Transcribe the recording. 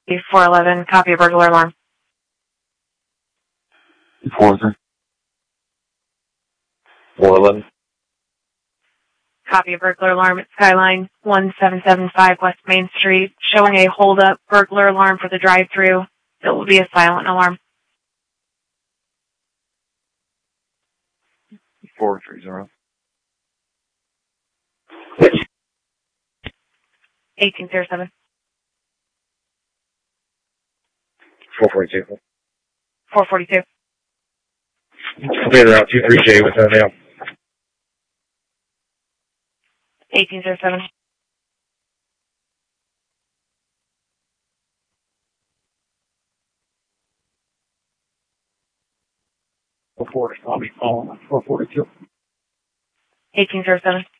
411, copy a burglar alarm. 411. Copy a burglar alarm at Skyline 1775 West Main Street, showing a hold-up burglar alarm for the drive-thru. It will be a silent alarm. 430. 1807. 442. 442. Later out 23J with that now. 1807. 442. 1807.